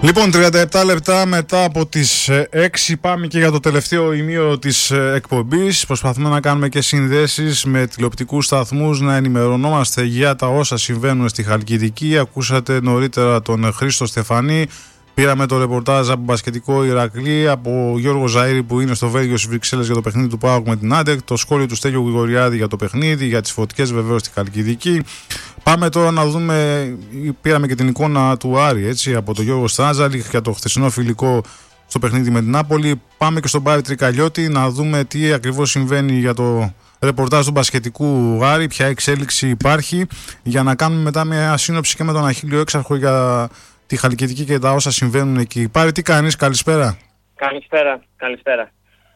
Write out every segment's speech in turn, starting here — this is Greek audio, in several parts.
Λοιπόν, 37 λεπτά μετά από τις 6 πάμε και για το τελευταίο ημίωρο της εκπομπής. Προσπαθούμε να κάνουμε και συνδέσεις με τηλεοπτικούς σταθμούς, να ενημερωνόμαστε για τα όσα συμβαίνουν στη Χαλκιδική. Ακούσατε νωρίτερα τον Χρήστο Στεφανή. Πήραμε το ρεπορτάζ από μπασκετικό Ηρακλή, από Γιώργο Ζαΐρη που είναι στο Βέλγιο στις Βρυξέλλες για το παιχνίδι του ΠΑΟΚ με την Άντερ, το σχόλιο του Στέλιου Γρηγοριάδη για το παιχνίδι, για τις φωτιές βεβαίως στη Χαλκιδική. Πάμε τώρα να δούμε, πήραμε και την εικόνα του Άρη έτσι, από τον Γιώργο Στράζαλη για το χθεσινό φιλικό στο παιχνίδι με την Νάπολη. Πάμε και στον Πάρη Τρικαλιώτη να δούμε τι ακριβώς συμβαίνει για το ρεπορτάζ του μπασκετικού Άρη, ποια εξέλιξη υπάρχει, για να κάνουμε μετά μια σύνοψη και με τον Αχίλιο Έξαρχο για τη Χαλκιδική και τα όσα συμβαίνουν εκεί. Πάρη, τι κάνεις, καλησπέρα. Καλησπέρα.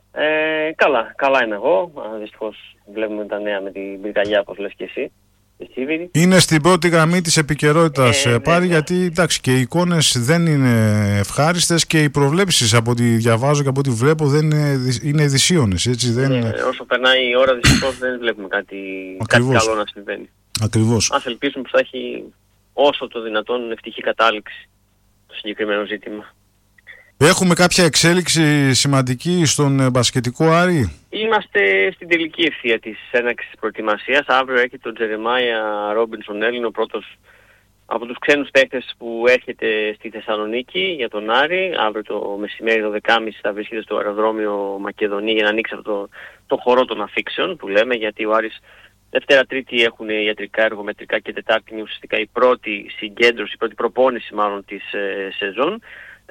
Καλά είμαι εγώ. Δυστυχώς βλέπουμε τα νέα με την πυρκαγιά, όπως λες και εσύ. Είναι στην πρώτη γραμμή της επικαιρότητας, Πάρη, γιατί εντάξει, και οι εικόνες δεν είναι ευχάριστες και οι προβλέψεις από ό,τι διαβάζω και από ό,τι βλέπω δεν είναι δυσίωνες. Όσο περνάει η ώρα δυστυχώς δεν βλέπουμε κάτι καλό να συμβαίνει. Ακριβώς. Ας ελπίσουμε πως θα έχει όσο το δυνατόν ευτυχή κατάληξη το συγκεκριμένο ζήτημα. Έχουμε κάποια εξέλιξη σημαντική στον μπασκετικό Άρη? Είμαστε στην τελική ευθεία της έναρξης της προετοιμασίας. Αύριο έρχεται ο Τζερεμάια Ρόμπινσον Έλλην, ο πρώτος από τους ξένους παίκτες που έρχεται στη Θεσσαλονίκη για τον Άρη. Αύριο το μεσημέρι 12.30 θα βρίσκεται στο αεροδρόμιο Μακεδονία για να ανοίξει αυτό το χορό των αφήξεων που λέμε, γιατί ο Άρης Δευτέρα, Τρίτη έχουν ιατρικά, εργομετρικά και Τετάρτη είναι ουσιαστικά η πρώτη συγκέντρωση, η πρώτη προπόνηση μάλλον της σεζόν.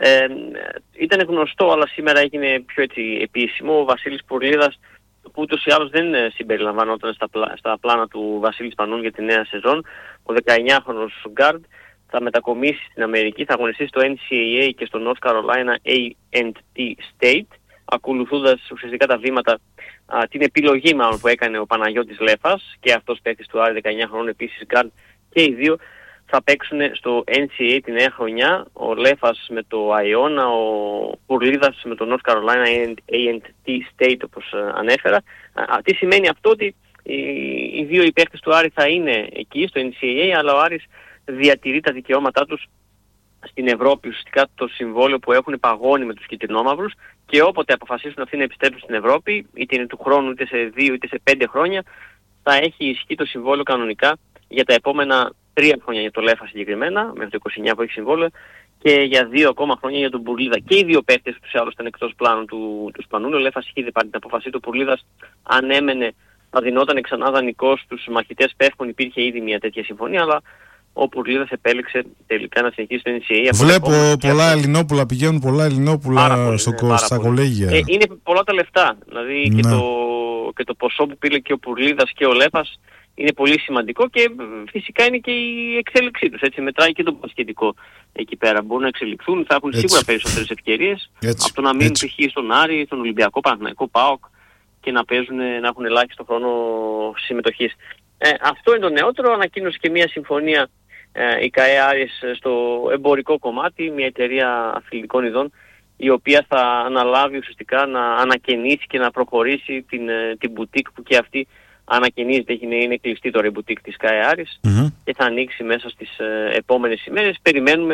Ήταν γνωστό, αλλά σήμερα έγινε πιο έτσι επίσημο. Ο Βασίλης Πουρλίδας, που ούτως ή άλλως δεν συμπεριλαμβανόταν στα πλάνα του Βασίλη Σπανών για τη νέα σεζόν, ο 19χρονος γκάρντ θα μετακομίσει στην Αμερική, θα αγωνιστεί στο NCAA και στο North Carolina A&T State, ακολουθώντας ουσιαστικά τα βήματα, την επιλογή μάλλον που έκανε ο Παναγιώτης Λέφας και αυτός παίκτης του Άρη 19 χρόνων επίσης γκάρντ, και οι δύο θα παίξουν στο NCAA τη νέα χρονιά, ο Λέφας με το Αϊώνα, ο Πουρλίδας με το North Carolina A&T State όπως ανέφερα. Τι σημαίνει αυτό? Ότι οι δύο οι παίκτες του Άρη θα είναι εκεί στο NCAA, αλλά ο Άρης διατηρεί τα δικαιώματά τους στην Ευρώπη, ουσιαστικά το συμβόλαιο που έχουν παγώνει με τους κυτρινόμαυρους, και όποτε αποφασίσουν αυτοί να επιστρέψουν στην Ευρώπη, είτε είναι του χρόνου είτε σε 2 είτε σε 5 χρόνια, θα έχει ισχύ το συμβόλαιο κανονικά για τα επόμενα 3 χρόνια για το Λέφα συγκεκριμένα, μέχρι το 29 που έχει συμβόλαιο, και για 2 ακόμα χρόνια για τον Πουρλίδα. Και οι δύο παίκτες τους άλλους ήταν εκτός πλάνου του Σπανούλου. Ο Λέφας είχε πάρει την αποφασή του, Πουρλίδας αν έμενε θα δινόταν ξανά δανεικός στους μαχητές Πεύκων, υπήρχε ήδη μια τέτοια συμφωνία, αλλά ο Πουρλίδας επέλεξε τελικά να συνεχίσει το NCAA. Βλέπω πολλά Ελληνόπουλα, πηγαίνουν πολλά Ελληνόπουλα στα κολέγια. Είναι πολλά τα λεφτά, δηλαδή ναι. και το ποσό που πήρε και ο Πουρλίδας και ο Λέφας είναι πολύ σημαντικό, και φυσικά είναι και η εξέλιξή τους. Έτσι μετράει και το μπασκετικό εκεί πέρα. Μπορούν να εξελιχθούν, θα έχουν σίγουρα περισσότερες ευκαιρίες από το να μείνουν π.χ. στον Άρη, στον Ολυμπιακό, Παναθηναϊκό, ΠΑΟΚ και να έχουν ελάχιστο χρόνο συμμετοχής. Αυτό είναι το νεότερο. Ανακοίνωσε και μια συμφωνία η ΚΑΕ Άρης στο εμπορικό κομμάτι, μια εταιρεία αθλητικών ειδών, η οποία θα αναλάβει ουσιαστικά να ανακαινήσει και να προχωρήσει την μπουτίκ που και αυτή ανακαινίζεται. Είναι κλειστή τώρα η μπουτίκ της ΚΑΕ Άρης και θα ανοίξει μέσα στις επόμενες ημέρες. Περιμένουμε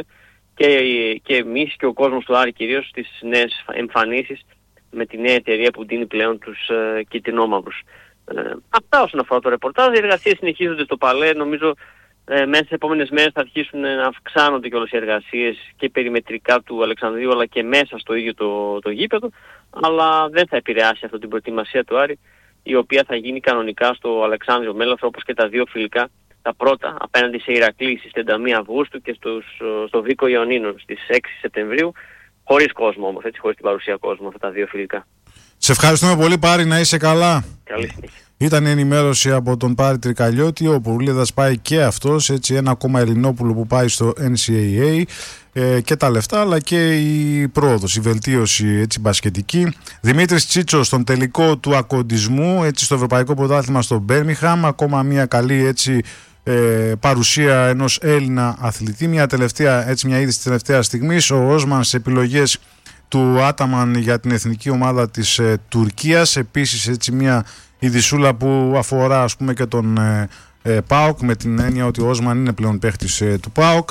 και εμείς και ο κόσμος του Άρη κυρίως τις νέες εμφανίσεις με τη νέα εταιρεία που δίνει πλέον τους κυτρινόμαυρους. Αυτά όσον αφορά το ρεπορτάζ. Οι εργασίες συνεχίζονται στο Παλέ. Νομίζω μέσα στις επόμενες μέρες θα αρχίσουν να αυξάνονται και όλες οι εργασίες και περιμετρικά του Αλεξανδρίου, αλλά και μέσα στο ίδιο το γήπεδο. Αλλά δεν θα επηρεάσει αυτή την προετοιμασία του Άρη, η οποία θα γίνει κανονικά στο Αλεξάνδριο Μέλαφρο, όπως και τα δύο φιλικά, τα πρώτα απέναντι σε Ηρακλή στις 31 Αυγούστου και στο Βίκο Ιωνίνων στις 6 Σεπτεμβρίου, χωρίς κόσμο όμως, έτσι, χωρίς την παρουσία κόσμου αυτά τα δύο φιλικά. Σε ευχαριστούμε πολύ, Πάρη, να είσαι καλά. Καλή συνέχεια. Ήταν η ενημέρωση από τον Πάρη Τρικαλιώτη. Ο Πουρλίδας πάει και αυτός, έτσι, ένα ακόμα Ελληνόπουλο που πάει στο NCAA, και τα λεφτά, αλλά και η πρόοδος, η βελτίωση, έτσι, μπασκετική. Δημήτρης Τσίτσος στον τελικό του ακοντισμού, έτσι, στο Ευρωπαϊκό Πρωτάθλημα στο Μπέρμιγχαμ. Ακόμα μια καλή, έτσι, παρουσία ενός Έλληνα αθλητή. Μια είδηση τελευταία στιγμής. Ο Όσμαν σε επιλογές του Άταμαν για την εθνική ομάδα της Τουρκίας. Επίσης, έτσι, μια ειδισούλα που αφορά, ας πούμε, και τον ΠΑΟΚ, με την έννοια ότι ο Όσμαν είναι πλέον παίχτης του ΠΑΟΚ.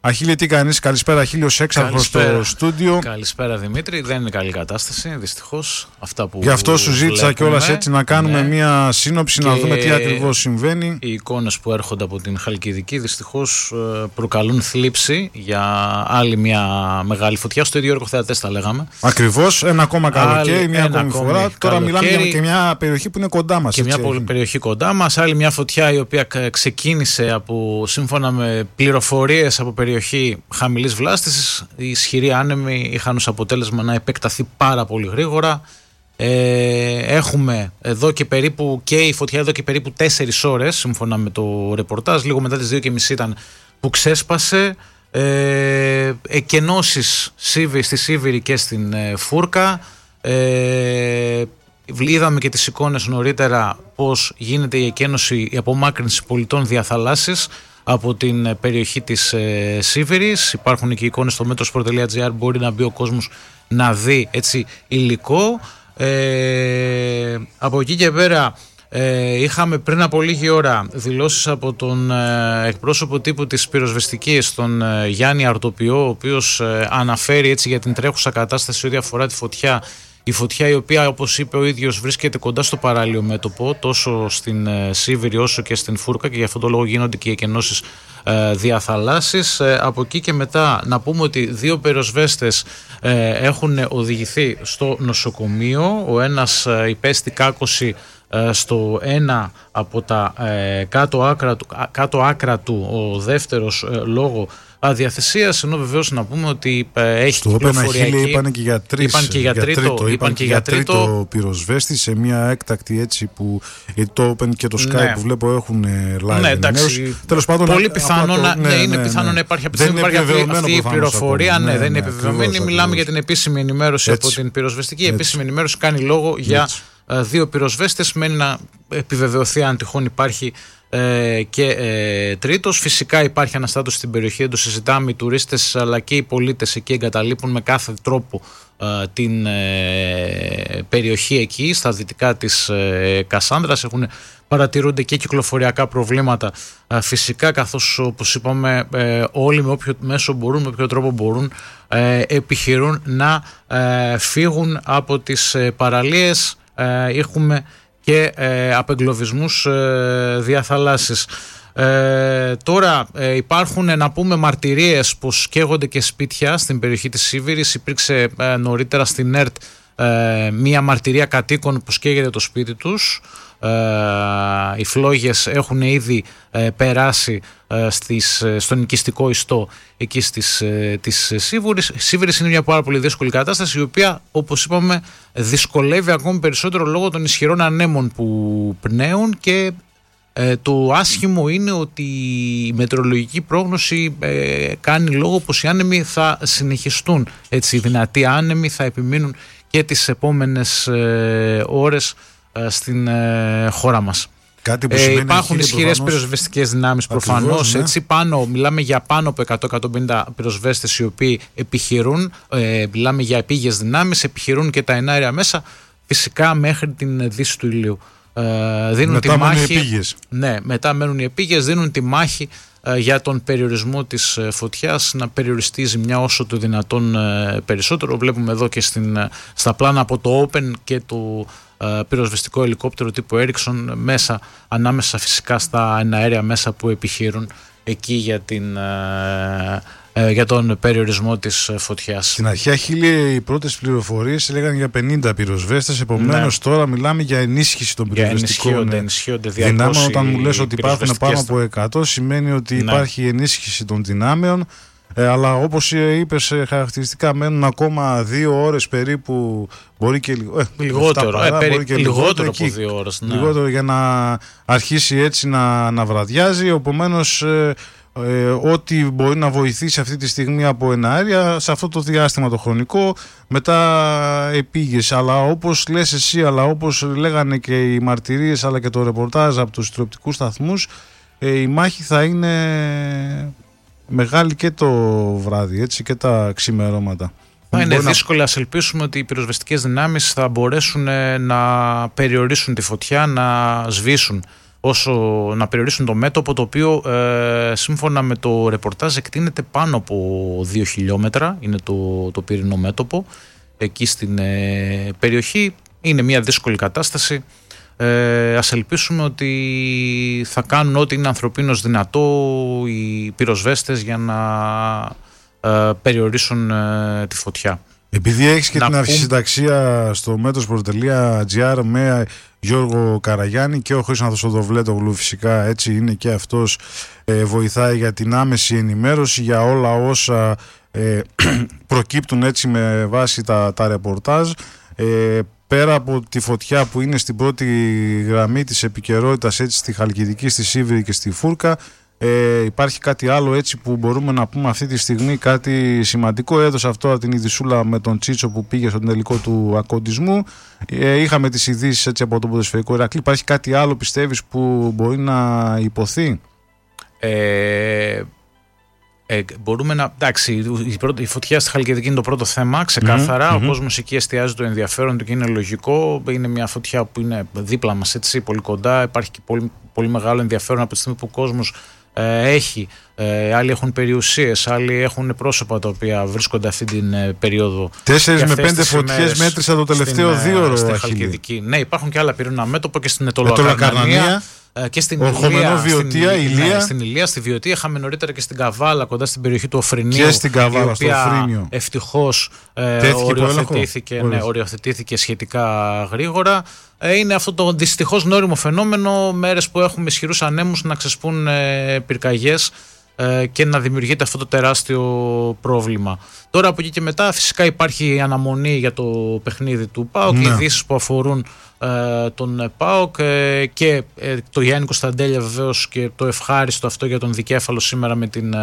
Αχίλη, τι κάνεις? Καλησπέρα, Αχίλιος Έξαρχος στο στούντιο. Καλησπέρα Δημήτρη, δεν είναι καλή κατάσταση δυστυχώς. Αυτά που γι' αυτό σου ζήτησα κιόλας έτσι να κάνουμε μια σύνοψη, να δούμε τι ακριβώς συμβαίνει. Οι εικόνες που έρχονται από την Χαλκιδική δυστυχώς προκαλούν θλίψη για άλλη μια μεγάλη φωτιά. Στο ίδιο έργο θεατές τα λέγαμε. Ακριβώς, ένα ακόμα καλοκαίρι, μια ακόμη φορά. Τώρα μιλάμε για και μια περιοχή που είναι κοντά μας. Και μια περιοχή κοντά μας, άλλη μια φωτιά η οποία ξεκίνησε σύμφωνα με πληροφορίες από περιοχή χαμηλής βλάστησης. Οι ισχυροί άνεμοι είχαν ως αποτέλεσμα να επεκταθεί πάρα πολύ γρήγορα. Έχουμε εδώ και περίπου, και η φωτιά εδώ και περίπου 4 ώρες, σύμφωνα με το ρεπορτάζ, λίγο μετά τις 2:30 ήταν που ξέσπασε. Εκενώσεις στη Σίβηρη και στην Φούρκα. Είδαμε και τις εικόνες νωρίτερα πώς γίνεται η εκένωση, η απομάκρυνση πολιτών διαθαλάσσης από την περιοχή της Σίβηρης. Υπάρχουν και εικόνες στο metrosport.gr, μπορεί να μπει ο κόσμος να δει έτσι υλικό. Από εκεί και πέρα είχαμε πριν από λίγη ώρα δηλώσεις από τον εκπρόσωπο τύπου της πυροσβεστικής, τον Γιάννη Αρτοπιό, ο οποίος αναφέρει έτσι για την τρέχουσα κατάσταση ό,τι αφορά τη φωτιά. Η φωτιά, η οποία, όπως είπε ο ίδιος, βρίσκεται κοντά στο παράλιο μέτωπο, τόσο στην Σίβηρη όσο και στην Φούρκα, και γι' αυτόν τον λόγο γίνονται και οι εκενώσεις διαθαλάσσης. Από εκεί και μετά να πούμε ότι 2 πυροσβέστες έχουν οδηγηθεί στο νοσοκομείο. Ο ένας υπέστη κάκωση στο ένα από τα κάτω άκρα του, ο δεύτερος λόγω αδιαθεσίας, ενώ βεβαίως να πούμε ότι έχει κυκλοφοριακή. Είπαν και για τρίτο πυροσβέστη σε μια έκτακτη έτσι που το Open και το Sky που βλέπω έχουν live. Ναι, εντάξει. Τέλος πάντων, πολύ πιθανό να υπάρχει αυτή η πληροφορία. Ναι, δεν είναι επιβεβαιωμένη. Μιλάμε για την επίσημη ενημέρωση από την πυροσβεστική. Η επίσημη ενημέρωση κάνει λόγο για 2 πυροσβέστες. Μένει να επιβεβαιωθεί αν τυχόν υπάρχει και τρίτος. Φυσικά υπάρχει αναστάτωση στην περιοχή, δεν το συζητάμε. Οι τουρίστες αλλά και οι πολίτες εκεί εγκαταλείπουν με κάθε τρόπο την περιοχή εκεί στα δυτικά της Κασάνδρας. Παρατηρούνται και κυκλοφοριακά προβλήματα φυσικά, καθώς όπως είπαμε όλοι με όποιο μέσο μπορούν, με όποιο τρόπο μπορούν επιχειρούν να φύγουν από τις παραλίες. Έχουμε και απεγκλωβισμούς διαθαλάσσης. Τώρα υπάρχουν να πούμε μαρτυρίες πως καίγονται και σπίτια στην περιοχή της Σίβηρης. Υπήρξε νωρίτερα στην ΕΡΤ μία μαρτυρία κατοίκων πως καίγεται το σπίτι τους. Οι φλόγες έχουν ήδη περάσει στον οικιστικό ιστό εκεί της Σίβηρης. Είναι μια πάρα πολύ δύσκολη κατάσταση, η οποία όπως είπαμε δυσκολεύει ακόμη περισσότερο λόγω των ισχυρών ανέμων που πνέουν, και το άσχημο είναι ότι η μετεωρολογική πρόγνωση κάνει λόγο πως οι άνεμοι θα συνεχιστούν, έτσι, οι δυνατοί άνεμοι θα επιμείνουν και τις επόμενες ώρες στην χώρα μας. Υπάρχουν ισχυρές πυροσβεστικές δυνάμεις προφανώς, ναι. Έτσι, μιλάμε για πάνω από 100-150 πυροσβέστες οι οποίοι επιχειρούν, μιλάμε για επίγειες δυνάμεις, επιχειρούν και τα εναέρια μέσα, φυσικά μέχρι την δύση του ηλίου. Δίνουν τη μάχη. Μετά μένουν οι επίγειες, δίνουν τη μάχη για τον περιορισμό της φωτιάς, να περιοριστεί η ζημιά όσο το δυνατόν περισσότερο. Βλέπουμε εδώ και στα πλάνα από το Open και το πυροσβεστικό ελικόπτερο τύπου Ericsson μέσα, ανάμεσα φυσικά στα εναέρια μέσα που επιχείρουν εκεί για τον περιορισμό της φωτιάς. Στην αρχή, Αχίλη, οι πρώτες πληροφορίες έλεγαν για 50 πυροσβέστες, επομένως τώρα μιλάμε για ενίσχυση των πυροσβεστικών δυνάμεων. Όταν μου λες ότι υπάρχουν πάνω από 100, σημαίνει ότι υπάρχει ενίσχυση των δυνάμεων. Αλλά όπως είπες χαρακτηριστικά, μένουν ακόμα 2 ώρες περίπου, μπορεί και λιγότερο από 2 ώρες. Ναι. Λιγότερο για να αρχίσει έτσι να βραδιάζει. Επομένως, ό,τι μπορεί να βοηθήσει αυτή τη στιγμή από εναέρια σε αυτό το διάστημα το χρονικό, μετά επήγες. Αλλά όπως λες εσύ, αλλά όπως λέγανε και οι μαρτυρίες αλλά και το ρεπορτάζ από τους τηλεοπτικούς σταθμούς, η μάχη θα είναι μεγάλη και το βράδυ, έτσι, και τα ξημερώματα. Είναι δύσκολο. Ας ελπίσουμε ότι οι πυροσβεστικές δυνάμεις θα μπορέσουν να περιορίσουν τη φωτιά, να σβήσουν όσο να περιορίσουν το μέτωπο, το οποίο σύμφωνα με το ρεπορτάζ εκτείνεται πάνω από 2 χιλιόμετρα, είναι το πυρηνό μέτωπο εκεί στην περιοχή. Είναι μια δύσκολη κατάσταση. Ας ελπίσουμε ότι θα κάνουν ό,τι είναι ανθρωπίνως δυνατό οι πυροσβέστες για να περιορίσουν τη φωτιά. Επειδή έχεις και την αρχισυνταξία στο metros.gr με Γιώργο Καραγιάννη και ο Χρήστος Οδοβλέτογλου, φυσικά έτσι είναι και αυτός, βοηθάει για την άμεση ενημέρωση για όλα όσα προκύπτουν έτσι με βάση τα ρεπορτάζ. Πέρα από τη φωτιά που είναι στην πρώτη γραμμή της επικαιρότητας έτσι στη Χαλκιδική, στη Σίβηρη και στη Φούρκα, υπάρχει κάτι άλλο έτσι που μπορούμε να πούμε αυτή τη στιγμή, κάτι σημαντικό? Έδωσε αυτό την ειδισούλα με τον Τσίτσο που πήγε στον τελικό του ακοντισμού. Είχαμε τις ειδήσεις έτσι από τον ποδοσφαιρικό Ηρακλή. Υπάρχει κάτι άλλο πιστεύεις που μπορεί να υποθεί? Μπορούμε να. Εντάξει, η φωτιά στη Χαλκιδική είναι το πρώτο θέμα, ξεκάθαρα. Ο κόσμος εκεί εστιάζει το ενδιαφέρον του και είναι λογικό. Είναι μια φωτιά που είναι δίπλα μας, έτσι, πολύ κοντά. Υπάρχει και πολύ, πολύ μεγάλο ενδιαφέρον από τη στιγμή που ο κόσμος έχει. Άλλοι έχουν περιουσίες, άλλοι έχουν πρόσωπα τα οποία βρίσκονται αυτή την περίοδο. 4 με 5 φωτιές μέτρησα το τελευταίο 2ωρο στη Χαλκιδική. Ναι, υπάρχουν και άλλα πυρηνά μέτωπα και στην Ετωλοκαρνανία. Και στην Ηλία, στην Ηλία, στη Βιωτία, είχαμε νωρίτερα και στην Καβάλα, κοντά στην περιοχή του Οφρινίου. Και στην Καβάλα, στο Οφρίνιο. Ευτυχώς οριοθετήθηκε σχετικά γρήγορα. Είναι αυτό το δυστυχώς γνώριμο φαινόμενο, μέρες που έχουμε ισχυρούς ανέμους να ξεσπούν πυρκαγιές και να δημιουργείται αυτό το τεράστιο πρόβλημα. Τώρα από εκεί και μετά φυσικά υπάρχει αναμονή για το παιχνίδι του ΠΑΟΚ, οι ειδήσεις που αφορούν τον ΠΑΟΚ και το Γιάννη Κωνσταντέλια βεβαίως, και το ευχάριστο αυτό για τον δικέφαλο σήμερα με την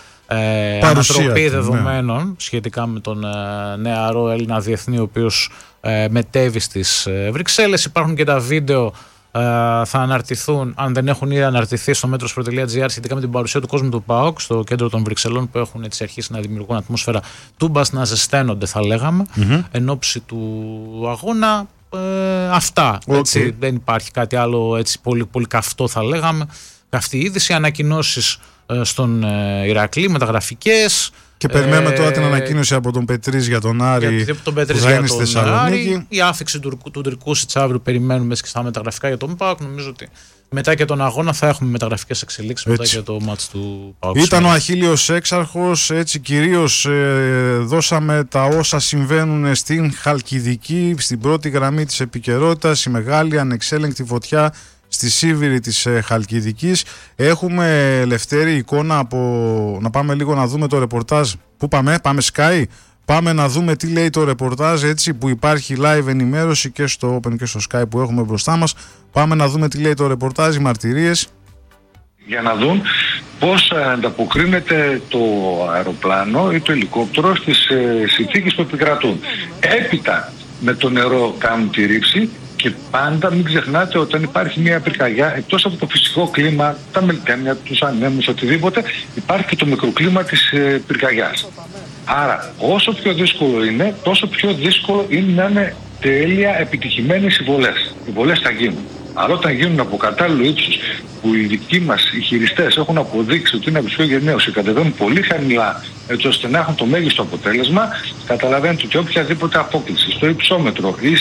ανατροπή δεδομένων σχετικά με τον νεαρό Έλληνα διεθνή ο οποίος μετέβη στις Βρυξέλλες. Υπάρχουν και τα βίντεο, θα αναρτηθούν, αν δεν έχουν ήδη αναρτηθεί, στο metros.gr σχετικά με την παρουσία του κόσμου του ΠΑΟΚ στο κέντρο των Βρυξελών, που έχουν έτσι αρχίσει να δημιουργούν ατμόσφαιρα τούμπας, να ζεσταίνονται θα λέγαμε εν ώψη του αγώνα. Αυτά, έτσι, δεν υπάρχει κάτι άλλο έτσι πολύ, πολύ καυτό θα λέγαμε. Καυτή είδηση, ανακοινώσεις στον Ηρακλή, μεταγραφικές. Και περιμένουμε τώρα την ανακοίνωση από τον Πετρής για τον Άρη, που θα είναι στη Θεσσαλονίκη. Η άφηξη του Τρικούσιτς αύριο περιμένουμε και στα μεταγραφικά για τον ΠΑΟΚ. Νομίζω ότι μετά και τον αγώνα θα έχουμε μεταγραφικές εξελίξεις, μετά και το μάτς του ΠΑΟΚ. Ήταν ο Αχίλιος Έξαρχος, έτσι κυρίως δώσαμε τα όσα συμβαίνουν στην Χαλκιδική, στην πρώτη γραμμή της επικαιρότητας, η μεγάλη ανεξέλεγκτη φωτιά στη Σίβηρη της Χαλκιδικής. Έχουμε ελευθερή εικόνα από... Να πάμε λίγο να δούμε το ρεπορτάζ. Πού πάμε Sky? Πάμε να δούμε τι λέει το ρεπορτάζ, έτσι, που υπάρχει live ενημέρωση και στο Open και στο Sky που έχουμε μπροστά μας. Πάμε να δούμε τι λέει το ρεπορτάζ, οι μαρτυρίες. Για να δουν πώς ανταποκρίνεται το αεροπλάνο ή το ελικόπτερο στις συνθήκες που επικρατούν. Έπειτα με το νερό κάνουν τη ρήψη. Και πάντα μην ξεχνάτε όταν υπάρχει μια πυρκαγιά, εκτός από το φυσικό κλίμα, τα μελτέμια, τους ανέμους, οτιδήποτε, υπάρχει και το μικροκλίμα της πυρκαγιάς. Άρα όσο πιο δύσκολο είναι, τόσο πιο δύσκολο είναι να είναι τέλεια επιτυχημένες οι βολές. Οι βολές θα γίνουν. Αλλά όταν γίνουν από κατάλληλο ύψος, που οι δικοί μας οι χειριστές έχουν αποδείξει ότι είναι από τους πιο γενναίους και κατεβαίνουν πολύ χαμηλά, έτσι ώστε να έχουν το μέγιστο αποτέλεσμα, καταλαβαίνετε ότι οποιαδήποτε απόκληση στο υψόμετρο ή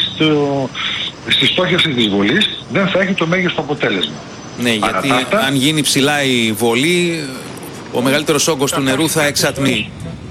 στη στόχευση της βολής δεν θα έχει το μέγιστο αποτέλεσμα. Ναι, γιατί αν γίνει ψηλά η βολή, ο μεγαλύτερος όγκος του νερού θα εξατμεί.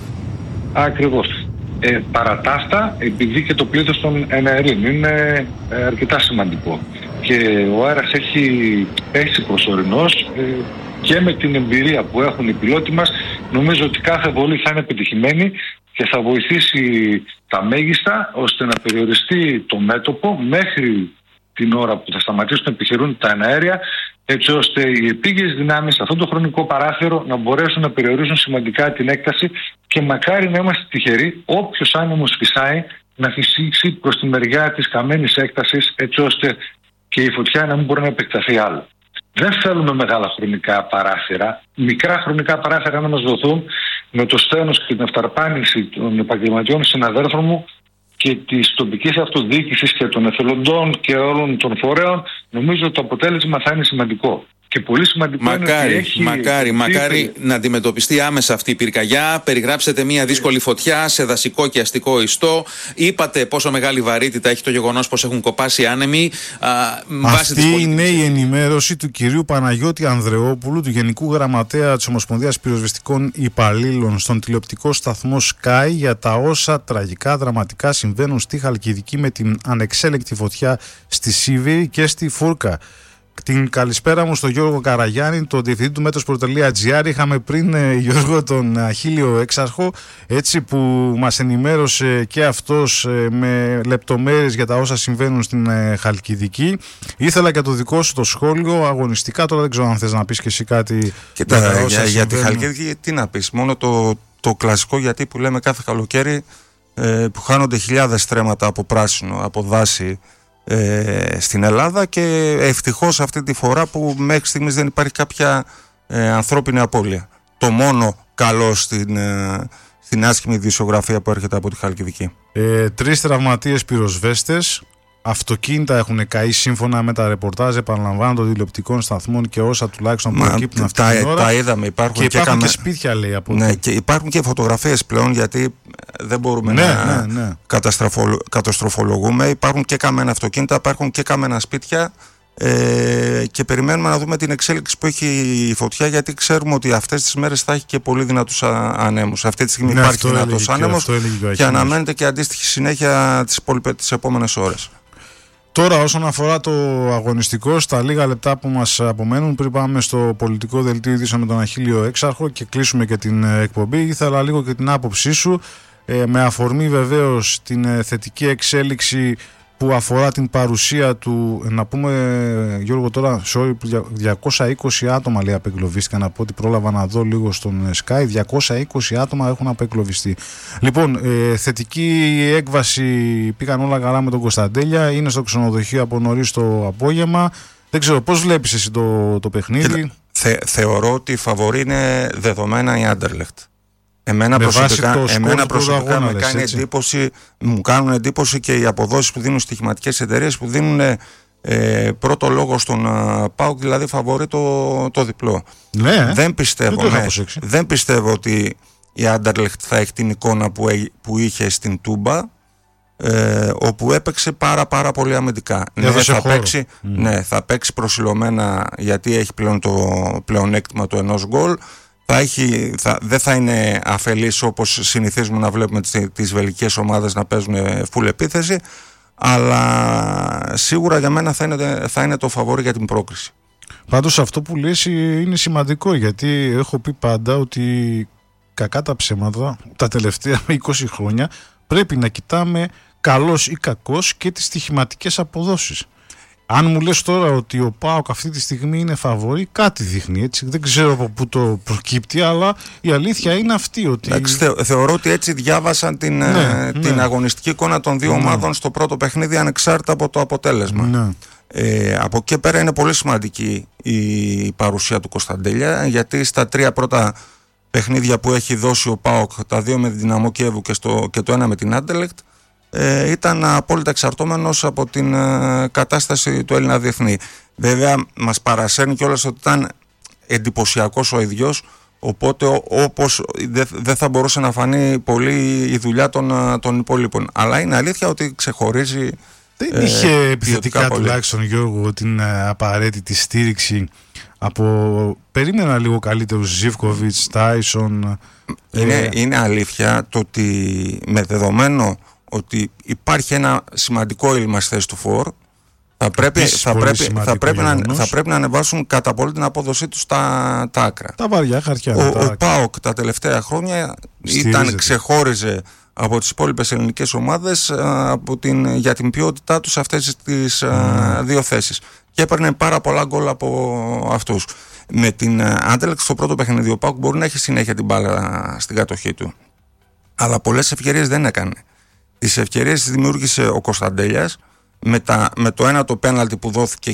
Ακριβώς. Παρά τα αυτά, επειδή και το πλήθος των εναερίων είναι αρκετά σημαντικό και ο αέρας έχει πέσει προσωρινώς, και με την εμπειρία που έχουν οι πιλότοι μας, νομίζω ότι κάθε βολή θα είναι επιτυχημένη και θα βοηθήσει τα μέγιστα ώστε να περιοριστεί το μέτωπο μέχρι την ώρα που θα σταματήσουν να επιχειρούν τα εναέρια, έτσι ώστε οι επίγειες δυνάμεις σε αυτό το χρονικό παράθυρο να μπορέσουν να περιορίσουν σημαντικά την έκταση και μακάρι να είμαστε τυχεροί όποιος άνεμος φυσάει να φυσήξει προς τη μεριά της καμένης έκτασης, έτσι ώστε και η φωτιά να μην μπορεί να επεκταθεί άλλο. Δεν θέλουμε μεγάλα χρονικά παράθυρα. Μικρά χρονικά παράθυρα να μας δοθούν με το σθένος και την αυταρπάνηση των επαγγελματιών συναδέλφων μου και της τοπικής αυτοδιοίκησης και των εθελοντών και όλων των φορέων, νομίζω ότι το αποτέλεσμα θα είναι σημαντικό. Και πολύ σημαντικό είναι ότι έχει... Μακάρι να αντιμετωπιστεί άμεσα αυτή η πυρκαγιά. Περιγράψετε μια δύσκολη φωτιά σε δασικό και αστικό ιστό. Είπατε πόσο μεγάλη βαρύτητα έχει το γεγονός πως έχουν κοπάσει άνεμοι. Αυτή είναι η ενημέρωση του κυρίου Παναγιώτη Ανδρεόπουλου, του Γενικού Γραμματέα της Ομοσπονδίας Πυροσβεστικών Υπαλλήλων, στον τηλεοπτικό σταθμό Sky για τα όσα τραγικά δραματικά συμβαίνουν στη Χαλκιδική με την ανεξέλεκτη φωτιά στη Σίβηρη και στη Φούρκα. Την καλησπέρα μου στον Γιώργο Καραγιάννη, τον διευθυντή του Μέτρος.gr. Είχαμε πριν, Γιώργο, τον Αχίλιο Έξαρχο, έτσι, που μας ενημέρωσε και αυτός με λεπτομέρειες για τα όσα συμβαίνουν στην Χαλκιδική. Ήθελα και το δικό σου το σχόλιο αγωνιστικά. Τώρα δεν ξέρω αν θες να πεις και εσύ κάτι. Κοίτα, για τη Χαλκιδική τι να πεις. Μόνο το κλασικό, γιατί που λέμε κάθε καλοκαίρι, που χάνονται χιλιάδες στρέμματα από πράσινο, από δάση στην Ελλάδα, και ευτυχώς αυτή τη φορά που μέχρι στιγμής δεν υπάρχει κάποια ανθρώπινη απώλεια. Το μόνο καλό στην άσχημη ειδησιογραφία που έρχεται από τη Χαλκιδική. 3 τραυματίες πυροσβέστες, αυτοκίνητα έχουν καεί σύμφωνα με τα ρεπορτάζ, επαναλαμβάνω, των τηλεοπτικών σταθμών και όσα τουλάχιστον προκύπτουν αυτή την ώρα. Τα είδαμε, υπάρχουν και σπίτια, λέει, από ναι, και υπάρχουν και φωτογραφίες πλέον, γιατί δεν μπορούμε να καταστροφολογούμε. Υπάρχουν και καμένα αυτοκίνητα, υπάρχουν και καμένα σπίτια, και περιμένουμε να δούμε την εξέλιξη που έχει η φωτιά, γιατί ξέρουμε ότι αυτές τις μέρες θα έχει και πολύ δυνατούς ανέμους. Αυτή τη στιγμή υπάρχει δυνατός άνεμος και αναμένεται και αντίστοιχη συνέχεια τις επόμενες ώρες. Τώρα, όσον αφορά το αγωνιστικό, στα λίγα λεπτά που μας απομένουν πριν πάμε στο πολιτικό δελτίο ειδήσεων με τον Αχίλιο Έξαρχο και κλείσουμε και την εκπομπή, ήθελα λίγο και την άποψή σου, με αφορμή βεβαίως την θετική εξέλιξη που αφορά την παρουσία του, να πούμε, Γιώργο, τώρα 220 άτομα, λέει, απεγκλωβίστηκαν, από ό,τι πρόλαβα να δω λίγο στον Sky. 220 άτομα έχουν απεγκλωβιστεί. Λοιπόν, θετική έκβαση, πήγαν όλα καλά με τον Κωνσταντέλια, είναι στο ξενοδοχείο από νωρίς το απόγευμα. Δεν ξέρω, πώς βλέπεις εσύ το παιχνίδι? Θεωρώ ότι η φαβορή είναι δεδομένα η Άντερλεχτ. Εμένα προσωπικά μου κάνουν εντύπωση και οι αποδόσεις που δίνουν στοιχηματικές εταιρείες, που δίνουν πρώτο λόγο στον ΠΑΟΚ, δηλαδή φαβορεί το διπλό. Ναι, δεν πιστεύω ότι η Άντερλεχτ θα έχει την εικόνα που είχε στην Τούμπα, όπου έπαιξε πάρα πολύ αμυντικά. Θα παίξει προσιλωμένα, γιατί έχει πλέον το πλεονέκτημα του ενός γκολ. Δεν θα είναι αφελής όπως συνηθίζουμε να βλέπουμε τις βελγικές ομάδες να παίζουν full επίθεση, αλλά σίγουρα για μένα θα είναι το φαβόρι για την πρόκριση. Πάντως αυτό που λες είναι σημαντικό, γιατί έχω πει πάντα ότι κακά τα ψέματα τα τελευταία 20 χρόνια πρέπει να κοιτάμε καλός ή κακός και τις στοιχηματικές αποδόσεις. Αν μου λες τώρα ότι ο ΠΑΟΚ αυτή τη στιγμή είναι φαβορί, κάτι δείχνει, έτσι. Δεν ξέρω από πού το προκύπτει, αλλά η αλήθεια είναι αυτή. Ότι... Θεωρώ ότι έτσι διάβασαν την αγωνιστική εικόνα των δύο ομάδων στο πρώτο παιχνίδι, ανεξάρτητα από το αποτέλεσμα. Από εκεί πέρα είναι πολύ σημαντική η παρουσία του Κωνσταντέλια, γιατί στα 3 πρώτα παιχνίδια που έχει δώσει ο ΠΑΟΚ, τα 2 με την Δυναμό Κιέβου και το 1 με την Άντερλεχτ, ήταν απόλυτα εξαρτώμενος από την κατάσταση του Έλληνα διεθνή. Βέβαια μας παρασέρνει κιόλας ότι ήταν εντυπωσιακός ο ίδιος, οπότε όπως δεν θα μπορούσε να φανεί πολύ η δουλειά των υπόλοιπων. Αλλά είναι αλήθεια ότι ξεχωρίζει. Δεν είχε επιθετικά τουλάχιστον, Γιώργο, την απαραίτητη στήριξη από, περίμενα λίγο καλύτερους, Ζίβκοβιτς, Τάισον. Είναι αλήθεια το ότι με δεδομένο ότι υπάρχει ένα σημαντικό έλλειμμα στη θέση του φορ, θα πρέπει να ανεβάσουν κατά πολύ την απόδοσή τους τα άκρα. Τα βαριά χαρτιά. Ο ΠΑΟΚ τα τελευταία χρόνια ξεχώριζε από τις υπόλοιπες ελληνικές ομάδες για την ποιότητά τους σε αυτές τις δύο θέσεις, και έπαιρνε πάρα πολλά γκολ από αυτούς. Με την Άντερλεχτ στο πρώτο παιχνίδι ο ΠΑΟΚ μπορεί να έχει συνέχεια την μπάλα στην κατοχή του, αλλά πολλές ευκαιρίες δεν έκανε. Τις ευκαιρίες τις δημιούργησε ο Κωνσταντέλιας με το ένα το πέναλτι που δόθηκε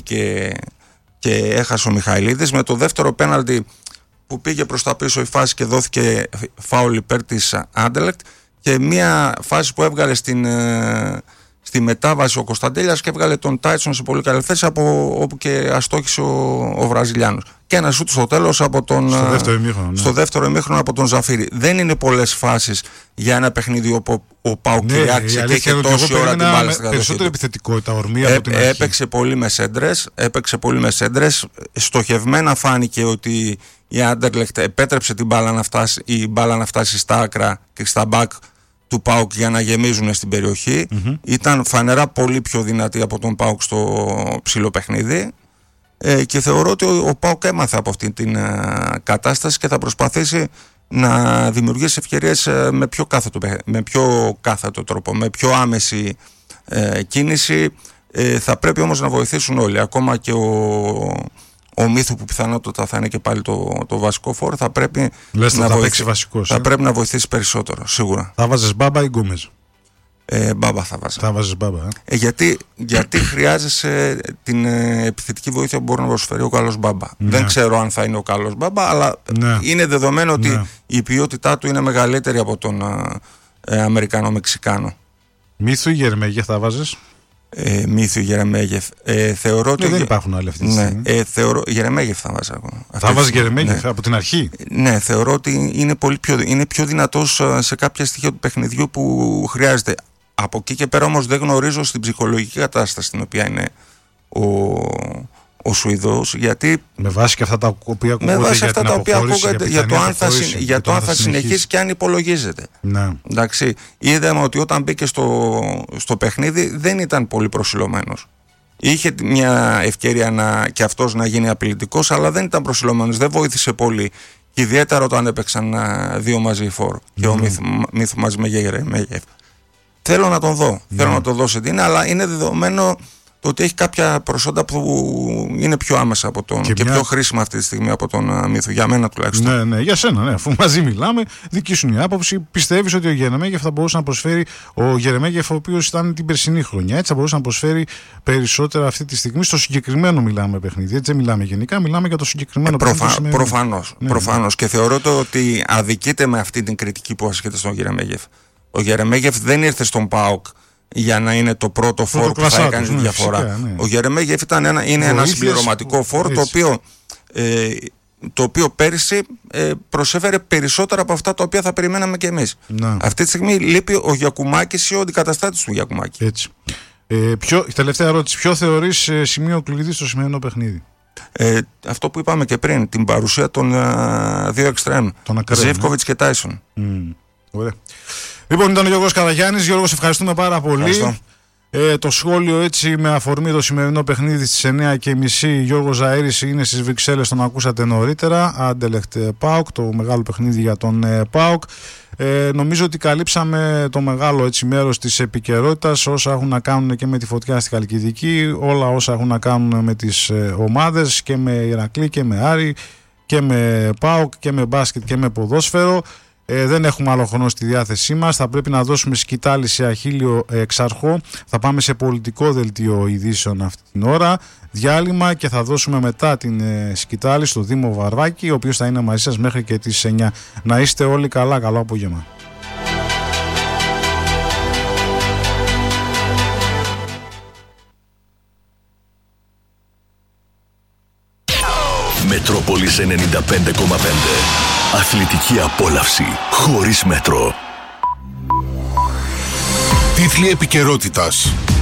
και έχασε ο Μιχαηλίδης, με το δεύτερο πέναλτι που πήγε προς τα πίσω η φάση και δόθηκε φάουλ υπέρ της Άντερλεχτ, και μια φάση που έβγαλε στη μετάβαση ο Κωνσταντέλιας και έβγαλε τον Τάιτσον σε πολύ καλή θέση από όπου και αστόχησε ο Βραζιλιάνος. Και ένα σούτ στο τέλος στο δεύτερο ημίχρονο από τον Ζαφίρι. Δεν είναι πολλές φάσεις για ένα παιχνίδι όπου ο ΠΑΟΚ κυριάρχησε και είχε τόση ώρα την μπάλα στην κατοχή. Περισσότερη επιθετικότητα, ορμία από την αρχή. Έπαιξε πολύ με σέντρες. Στοχευμένα φάνηκε ότι η Άντερλεχτ επέτρεψε η μπάλα να φτάσει στα άκρα και στα μπακ του ΠΑΟΚ για να γεμίζουν στην περιοχή. Ήταν φανερά πολύ πιο δυνατή από τον ΠΑΟΚ στο ψηλό παιχνίδι. Και θεωρώ ότι ο ΠΑΟΚ έμαθε από αυτή την κατάσταση και θα προσπαθήσει να δημιουργήσει ευκαιρίες με πιο κάθετο τρόπο, με πιο άμεση κίνηση. Θα πρέπει όμως να βοηθήσουν όλοι, ακόμα και ο Μίθου που πιθανότατα θα είναι και πάλι το βασικό φόρο, θα πρέπει να βοηθήσει περισσότερο, σίγουρα. Θα βάζεις Μπάμπα ή Γκόμεζ? Μπάμπα θα βάζα. Θα βάζεις Μπάμπα. Γιατί χρειάζεσαι την επιθετική βοήθεια που μπορεί να προσφέρει ο καλός Μπάμπα. Δεν ξέρω αν θα είναι ο καλός Μπάμπα, αλλά είναι δεδομένο ότι η ποιότητά του είναι μεγαλύτερη από τον Αμερικανό-Μεξικάνο. Μίθου ή Γερμέγεφ θα βάζεις? Μίθου Γερμέγεφ. Θεωρώ ότι δεν υπάρχουν άλλοι αυτή τη στιγμή. Γερμέγεφ θα βάζα εγώ. Θα βάζεις Γερμέγεφ από την αρχή? Ναι, θεωρώ ότι είναι πιο δυνατός σε κάποια στοιχεία του παιχνιδιού που χρειάζεται. Από εκεί και πέρα όμως δεν γνωρίζω στην ψυχολογική κατάσταση στην οποία είναι ο Σουηδός, γιατί με βάση και αυτά τα οποία ακούγονται για το αν θα συνεχίσει και αν υπολογίζεται. Εντάξει, είδαμε ότι όταν μπήκε στο παιχνίδι δεν ήταν πολύ προσιλωμένος. Είχε μια ευκαιρία και αυτός να γίνει απειλητικός, αλλά δεν ήταν προσιλωμένος, δεν βοήθησε πολύ. Ιδιαίτερα όταν έπαιξαν δύο μαζί φόρ και ο Μίθου μαζί με Γερμέγεφ. Θέλω να τον δω. Θέλω να τον δω σε την, αλλά είναι δεδομένο το ότι έχει κάποια προσόντα που είναι πιο άμεσα από τον και πιο χρήσιμα αυτή τη στιγμή από τον Μίθου. Για μένα τουλάχιστον. Ναι, για σένα, ναι. Αφού μαζί μιλάμε, δική σου η άποψη. Πιστεύεις ότι ο Γερμέγεφ θα μπορούσε να προσφέρει, ο Γερμέγεφ ο οποίος ήταν την περσινή χρονιά, έτσι θα μπορούσε να προσφέρει περισσότερα αυτή τη στιγμή στο συγκεκριμένο μιλάμε παιχνίδι. Έτσι δεν μιλάμε γενικά, μιλάμε για το συγκεκριμένο παιχνίδι. Προφανώς. Και θεωρώ ότι αδικείται με αυτή την κριτική που ασκείται στον Γερμέγεφ. Ο Γερμέγεφ δεν ήρθε στον ΠΑΟΚ για να είναι το πρώτο φόρ που θα έκανε τη διαφορά. Φυσικά. Ο Γερμέγεφ είναι ένα συμπληρωματικό φόρ το οποίο πέρυσι προσέφερε περισσότερα από αυτά τα οποία θα περιμέναμε και εμείς. Αυτή τη στιγμή λείπει ο Γιακουμάκης ή ο αντικαταστάτης του Γιακουμάκη. Έτσι. Τελευταία ερώτηση. Ποιο θεωρείς σημείο κλειδί στο σημερινό παιχνίδι? Αυτό που είπαμε και πριν, την παρουσία των δύο εξτρέμ, Ζίβκοβιτς και Τάισον. Ωραία. Λοιπόν, ήταν ο Γιώργος Καραγιάννης. Γιώργο, σε ευχαριστούμε πάρα πολύ. Το σχόλιο έτσι με αφορμή το σημερινό παιχνίδι στις 9:30. Γιώργος Ζαΐρης είναι στις Βρυξέλλες, τον ακούσατε νωρίτερα. Άντελεχτ ΠΑΟΚ, το μεγάλο παιχνίδι για τον ΠΑΟΚ. Νομίζω ότι καλύψαμε το μεγάλο έτσι μέρος της επικαιρότητας, όσα έχουν να κάνουν και με τη φωτιά στη Χαλκιδική, όλα όσα έχουν να κάνουν με τις ομάδες και με Ηρακλή και με Άρη και με ΠΑΟΚ και με μπάσκετ και με ποδόσφαιρο. Δεν έχουμε άλλο χρόνο στη διάθεσή μας. Θα πρέπει να δώσουμε σκητάλη σε Αχίλιο Εξάρχο. Θα πάμε σε πολιτικό δελτίο ειδήσεων αυτή την ώρα. Διάλειμμα και θα δώσουμε μετά την σκητάλη στο Δήμο Βαρβάκη, ο οποίος θα είναι μαζί σας μέχρι και τις 9. Να είστε όλοι καλά. Καλό απόγευμα. Μετρόπολης 95,5. Αθλητική απόλαυση χωρίς μέτρο. Τίτλοι επικαιρότητας.